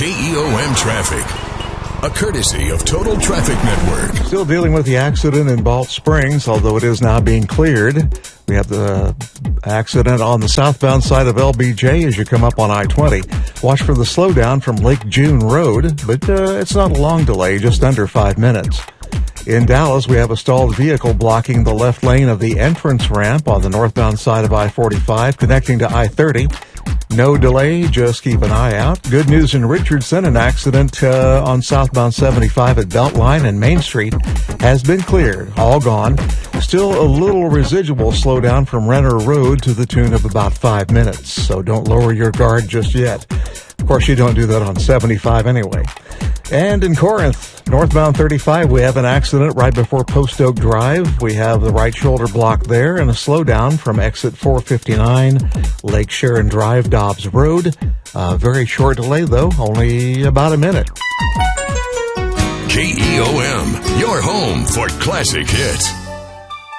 KEOM Traffic, a courtesy of Total Traffic Network. Still dealing with the accident in Balch Springs, although it is now being cleared. We have the accident on the southbound side of LBJ as you come up on I-20. Watch for the slowdown from Lake June Road, but it's not a long delay, just under 5 minutes. In Dallas, we have a stalled vehicle blocking the left lane of the entrance ramp on the northbound side of I-45 connecting to I-30. No delay, just keep an eye out. Good news in Richardson, an accident on southbound 75 at Beltline and Main Street has been cleared, all gone. Still a little residual slowdown from Renner Road to the tune of about 5 minutes, so don't lower your guard just yet. Of course, you don't do that on 75 anyway. And in Corinth, northbound 35, we have an accident right before Post Oak Drive. We have the right shoulder block there and a slowdown from exit 459, Lake Sharon Drive, Dobbs Road. Very short delay, though, only about a minute. KEOM, your home for classic hits.